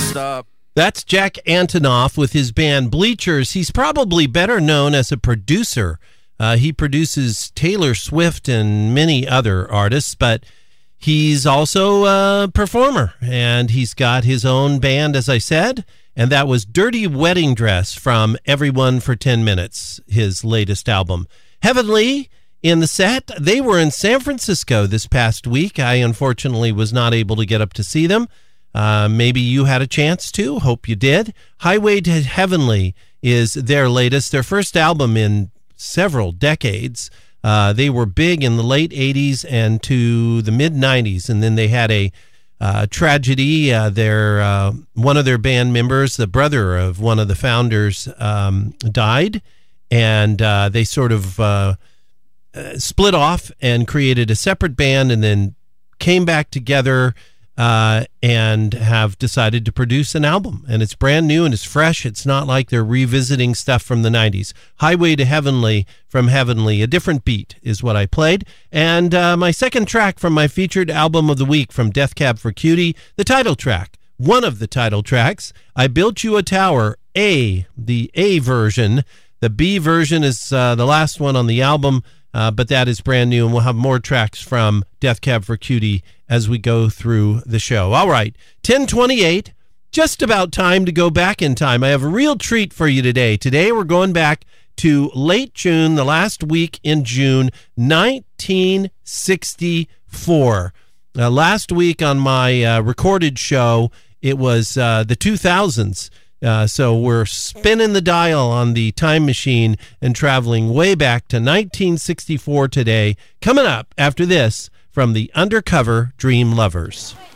stop. That's Jack Antonoff with his band Bleachers. He's probably better known as a producer. He produces Taylor Swift and many other artists, but he's also a performer, and he's got his own band, as I said, and that was Dirty Wedding Dress from Everyone for 10 Minutes, his latest album. Heavenly in the set. They were in San Francisco this past week. I unfortunately was not able to get up to see them. Maybe you had a chance to. Hope you did. Highway to Heavenly is their latest, their first album in several decades. They were big in the late 80s and to the mid 90s, and then they had a tragedy. One of their band members, the brother of one of the founders, died, and they sort of split off and created a separate band, and then came back together and have decided to produce an album. And it's brand new and it's fresh. It's not like they're revisiting stuff from the 90s. Highway to Heavenly from Heavenly, a different beat is what I played. And my second track from my featured album of the week from Death Cab for Cutie, the title track, one of the title tracks, I Built You a Tower, the A version. The B version is the last one on the album, but that is brand new, and we'll have more tracks from Death Cab for Cutie as we go through the show. All right, 10:28, just about time to go back in time. I have a real treat for you today. Today we're going back to late June, the last week in June, 1964. Last week on my recorded show, it was the 2000s. So we're spinning the dial on the time machine and traveling way back to 1964 today. Coming up after this from the Undercover Dream Lovers.